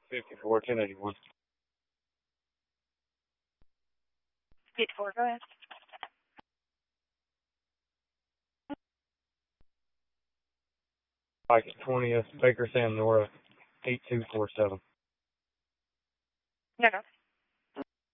54, 1081. 54, go ahead. Pike at 20th, Baker Sam Nora, 8247. No, no.